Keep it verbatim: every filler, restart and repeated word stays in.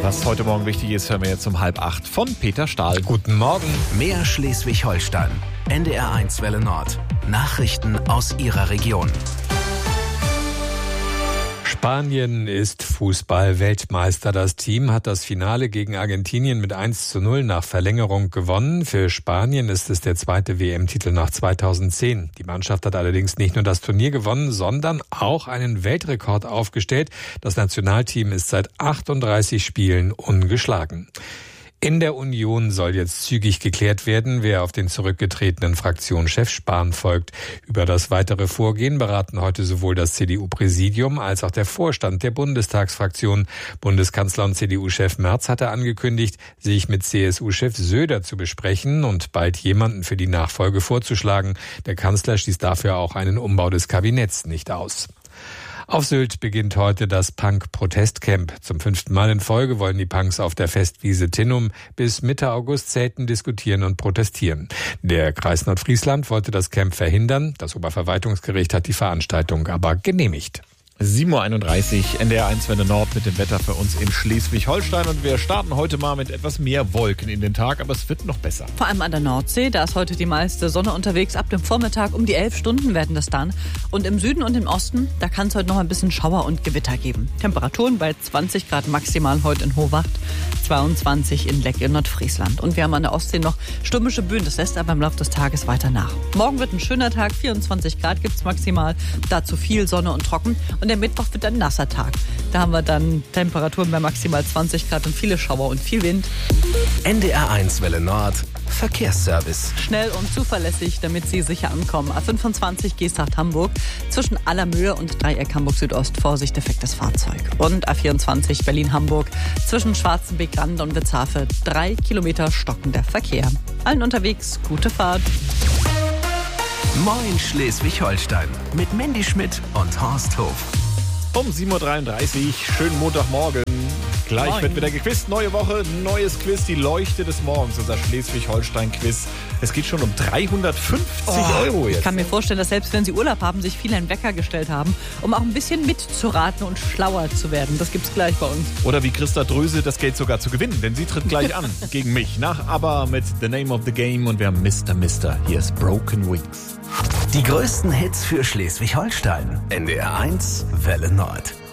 Was heute Morgen wichtig ist, hören wir jetzt um halb acht von Peter Stahl. Guten Morgen. Mehr Schleswig-Holstein. N D R eins Welle Nord. Nachrichten aus Ihrer Region. Spanien ist Fußball-Weltmeister. Das Team hat das Finale gegen Argentinien mit eins zu null nach Verlängerung gewonnen. Für Spanien ist es der zweite W M-Titel nach zweitausendzehn. Die Mannschaft hat allerdings nicht nur das Turnier gewonnen, sondern auch einen Weltrekord aufgestellt. Das Nationalteam ist seit achtunddreißig Spielen ungeschlagen. In der Union soll jetzt zügig geklärt werden, wer auf den zurückgetretenen Fraktionschef Spahn folgt. Über das weitere Vorgehen beraten heute sowohl das C D U-Präsidium als auch der Vorstand der Bundestagsfraktion. Bundeskanzler und C D U-Chef Merz hatte angekündigt, sich mit C S U-Chef Söder zu besprechen und bald jemanden für die Nachfolge vorzuschlagen. Der Kanzler schließt dafür auch einen Umbau des Kabinetts nicht aus. Auf Sylt beginnt heute das Punk-Protestcamp. Zum fünften Mal in Folge wollen die Punks auf der Festwiese Tinnum bis Mitte August zelten, diskutieren und protestieren. Der Kreis Nordfriesland wollte das Camp verhindern. Das Oberverwaltungsgericht hat die Veranstaltung aber genehmigt. sieben Uhr einunddreißig, N D R eins Welle Nord mit dem Wetter für uns in Schleswig-Holstein. Und wir starten heute mal mit etwas mehr Wolken in den Tag, aber es wird noch besser. Vor allem an der Nordsee, da ist heute die meiste Sonne unterwegs. Ab dem Vormittag um die elf Stunden werden das dann. Und im Süden und im Osten, da kann es heute noch ein bisschen Schauer und Gewitter geben. Temperaturen bei zwanzig Grad maximal heute in Hohwacht, zweiundzwanzig in Leck in Nordfriesland. Und wir haben an der Ostsee noch stürmische Böen, das lässt aber im Laufe des Tages weiter nach. Morgen wird ein schöner Tag, vierundzwanzig Grad gibt es maximal, dazu viel Sonne und trocken. Und der Mittwoch wird ein nasser Tag. Da haben wir dann Temperaturen bei maximal zwanzig Grad und viele Schauer und viel Wind. N D R eins Welle Nord. Verkehrsservice. Schnell und zuverlässig, damit Sie sicher ankommen. A fünfundzwanzig Geesthacht-Hamburg. Zwischen Allermöhe und Dreieck Hamburg Südost. Vorsicht, defektes Fahrzeug. Und A vierundzwanzig Berlin-Hamburg. Zwischen Schwarzenbeck-Rand und Witzhafe. Drei Kilometer stockender Verkehr. Allen unterwegs, gute Fahrt. Moin Schleswig-Holstein. Mit Mandy Schmidt und Horst Hof. Um sieben Uhr dreiunddreißig, schönen Montagmorgen. Gleich Moin. wird wieder gequizt. Neue Woche, neues Quiz, die Leuchte des Morgens, unser Schleswig-Holstein-Quiz. Es geht schon um dreihundertfünfzig Euro jetzt. Ich kann mir vorstellen, dass selbst wenn Sie Urlaub haben, sich viele einen Wecker gestellt haben, um auch ein bisschen mitzuraten und schlauer zu werden. Das gibt's gleich bei uns. Oder wie Christa Dröse das Geld sogar zu gewinnen, denn sie tritt gleich an gegen mich. Nach ABBA mit The Name of the Game und wir haben Mister Mister. Hier ist Broken Wings. Die größten Hits für Schleswig-Holstein. N D R eins Welle Nord.